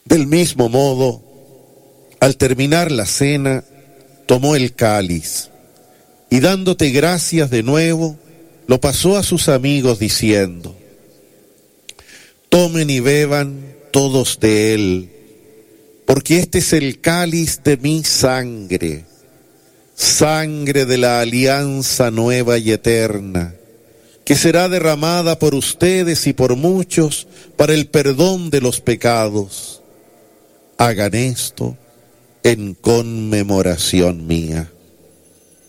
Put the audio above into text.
Del mismo modo, al terminar la cena, tomó el cáliz y dándote gracias de nuevo, lo pasó a sus amigos diciendo: tomen y beban todos de él, porque este es el cáliz de mi sangre, sangre de la alianza nueva y eterna, que será derramada por ustedes y por muchos para el perdón de los pecados. Hagan esto en conmemoración mía.